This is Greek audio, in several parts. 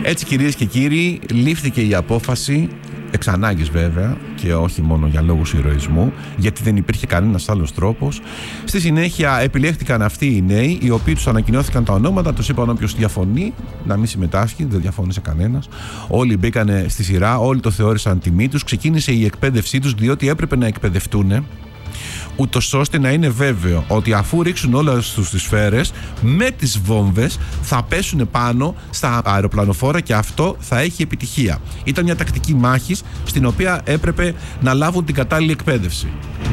Έτσι, κυρίες και κύριοι, λήφθηκε η απόφαση, εξ ανάγκης βέβαια και όχι μόνο για λόγους ηρωισμού, γιατί δεν υπήρχε κανένας άλλος τρόπος. Στη συνέχεια επιλέχθηκαν αυτοί οι νέοι, οι οποίοι τους ανακοινώθηκαν τα ονόματα, τους είπαν όποιος διαφωνεί να μην συμμετάσχει, δεν διαφώνησε κανένας. Όλοι μπήκανε στη σειρά, όλοι το θεώρησαν τιμή τους, ξεκίνησε η εκπαίδευσή τους, διότι έπρεπε να εκπαιδευτούν, ούτως ώστε να είναι βέβαιο ότι αφού ρίξουν όλα στους τις σφαίρες, με τις βόμβες θα πέσουν πάνω στα αεροπλανοφόρα και αυτό θα έχει επιτυχία. Ήταν μια τακτική μάχης στην οποία έπρεπε να λάβουν την κατάλληλη εκπαίδευση.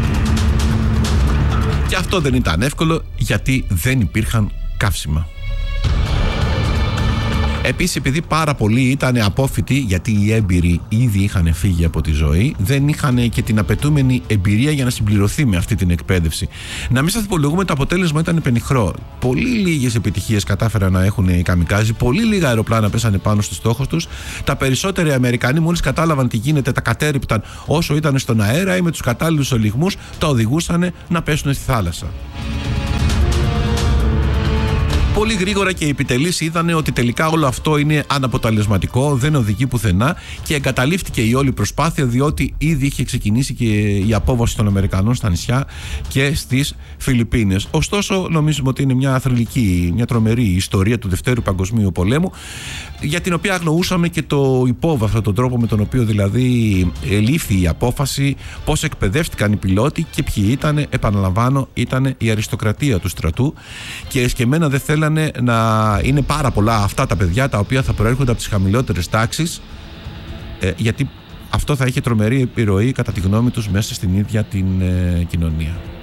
Και αυτό δεν ήταν εύκολο, γιατί δεν υπήρχαν καύσιμα. Επίσης, επειδή πάρα πολλοί ήταν απόφοιτοι, γιατί οι έμπειροι ήδη είχαν φύγει από τη ζωή, δεν είχαν και την απαιτούμενη εμπειρία για να συμπληρωθεί με αυτή την εκπαίδευση. Να μην σας υπολογούμε, το αποτέλεσμα ήταν πενιχρό. Πολύ λίγες επιτυχίες κατάφεραν να έχουν οι καμικάζι, πολύ λίγα αεροπλάνα πέσανε πάνω στους στόχους τους. Τα περισσότεροι Αμερικανοί, μόλις κατάλαβαν τι γίνεται, τα κατέρριπταν όσο ήταν στον αέρα ή με τους κατάλληλους ολιγμούς τα οδηγούσαν να πέσουν στη θάλασσα. Πολύ γρήγορα και οι επιτελείς είδανε ότι τελικά όλο αυτό είναι αναποτελεσματικό, δεν οδηγεί πουθενά και εγκαταλείφθηκε η όλη προσπάθεια, διότι ήδη είχε ξεκινήσει και η απόβαση των Αμερικανών στα νησιά και στις Φιλιππίνες. Ωστόσο, νομίζουμε ότι είναι μια θρυλική, μια τρομερή ιστορία του Δευτέρου Παγκοσμίου Πολέμου, για την οποία αγνοούσαμε και το υπόβαθρο, τον τρόπο με τον οποίο δηλαδή ελήφθη η απόφαση, πώς εκπαιδεύτηκαν οι πιλότοι και ποιοι ήταν. Επαναλαμβάνω, ήταν η αριστοκρατία του στρατού και εσκεμμένα δεν θέλανε να είναι πάρα πολλά αυτά τα παιδιά τα οποία θα προέρχονται από τις χαμηλότερες τάξεις, γιατί αυτό θα είχε τρομερή επιρροή κατά τη γνώμη τους μέσα στην ίδια την κοινωνία.